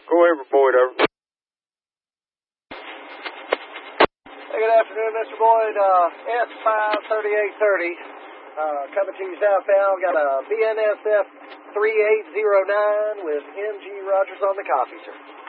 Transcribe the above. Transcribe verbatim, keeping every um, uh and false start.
Go ahead, Boyd, over. Hey, good afternoon, Mister Boyd. Uh, S five thirty-eight thirty, uh, coming to you southbound. Got a B N S F three eight zero nine with M G Rogers on the copy, sir.